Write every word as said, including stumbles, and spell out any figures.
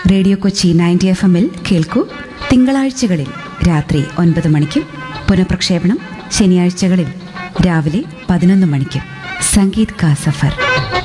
Radio Kochi ninety F എമ്മിൽ കേൾക്കൂ. തിങ്കളാഴ്ചകളിൽ രാത്രി ഒൻപത് മണിക്കും പുനഃപ്രക്ഷേപണം ശനിയാഴ്ചകളിൽ രാവിലെ പതിനൊന്ന് മണിക്കും. സംഗീത് കാ സഫർ.